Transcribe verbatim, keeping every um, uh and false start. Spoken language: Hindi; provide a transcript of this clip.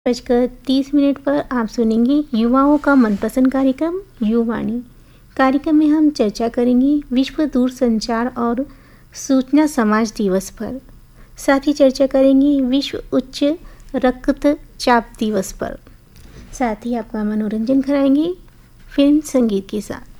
बजकर तीस मिनट पर आप सुनेंगे युवाओं का मनपसंद कार्यक्रम युवाणी। कार्यक्रम में हम चर्चा करेंगे विश्व दूरसंचार और सूचना समाज दिवस पर। साथ ही चर्चा करेंगे विश्व उच्च रक्तचाप दिवस पर। साथ ही आपका मनोरंजन कराएंगे फिल्म संगीत के साथ।